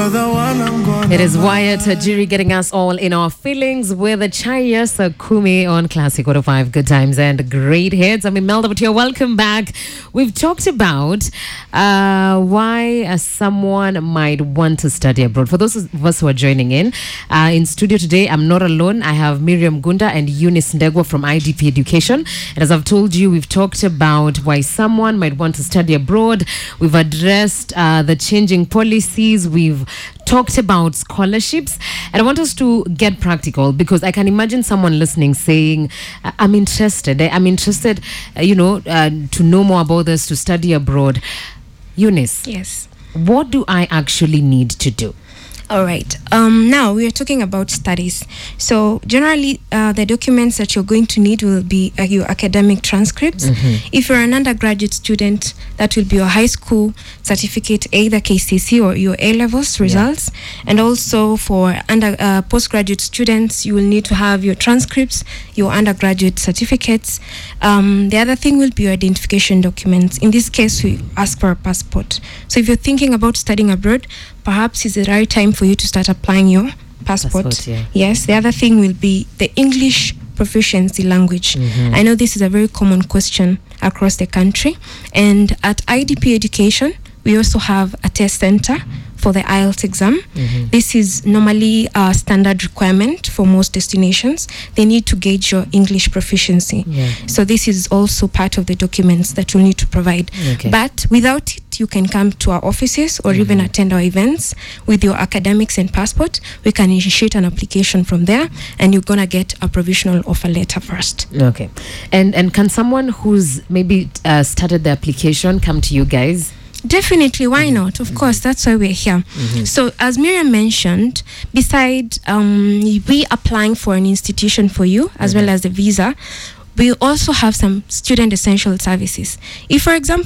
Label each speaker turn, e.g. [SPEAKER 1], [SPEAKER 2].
[SPEAKER 1] It is Wyatt Tajiri getting us all in our feelings with Chaya Sakumi on Classic 105 Good Times and Great Hits. I'm Imelda Batia. Welcome back. We've talked about why someone might want to study abroad. For those of us who are joining in studio today, I'm not alone. I have Miriam Gunda and Eunice Ndegwa from IDP Education. And as I've told you, we've talked about why someone might want to study abroad. We've addressed the changing policies. We've talked about scholarships, and I want us to get practical because I can imagine someone listening saying, I'm interested to know more about this, to study abroad. Eunice,
[SPEAKER 2] yes,
[SPEAKER 1] what do I actually need to do?
[SPEAKER 2] All right. Now we are talking about studies. So generally, the documents that you're going to need will be your academic transcripts. Mm-hmm. If you're an undergraduate student, that will be your high school certificate, either KCC or your A-levels results. Yeah. And also for postgraduate students, you will need to have your transcripts, your undergraduate certificates. The other thing will be your identification documents. In this case, we ask for a passport. So if you're thinking about studying abroad, perhaps it's the right time for you to start applying your passport.
[SPEAKER 1] Yeah.
[SPEAKER 2] Yes. The other thing will be the English proficiency language. Mm-hmm. I know this is a very common question across the country. And at IDP Education, we also have a test center for the IELTS exam. Mm-hmm. This is normally a standard requirement for most destinations. They need to gauge your English proficiency. Yeah. So this is also part of the documents that you'll need to provide. Okay. But without it, you can come to our offices or even attend our events with your academics and passport. We can initiate an application from there, and you're gonna get a provisional offer letter first.
[SPEAKER 1] Okay. And can someone who's maybe started the application come to you guys?
[SPEAKER 2] Definitely, why not? Of course, that's why we're here. So as Miriam mentioned, beside we applying for an institution for you as well as the visa, we also have some student essential services. If, for example,